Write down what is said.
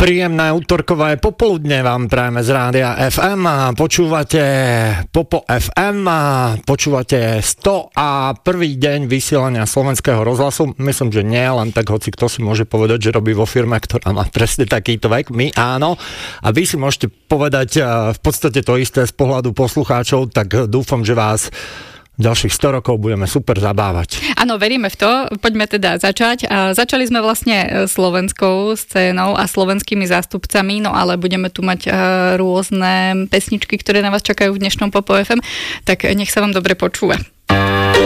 Príjemné útorkové popoludne vám prajeme z Rádia FM a počúvate Popo FM a počúvate 100 a prvý deň vysielania Slovenského rozhlasu. Myslím, že nie, len tak hoci kto si môže povedať, že robí vo firme, ktorá má presne takýto vek. My áno. A vy si môžete povedať v podstate to isté z pohľadu poslucháčov, tak dúfam, že vás ďalších 100 rokov budeme super zabávať. Áno, veríme v to. Poďme teda začať. Začali sme vlastne slovenskou scénou a slovenskými zástupcami, no ale budeme tu mať rôzne pesničky, ktoré na vás čakajú v dnešnom Popo FM, tak nech sa vám dobre počúva.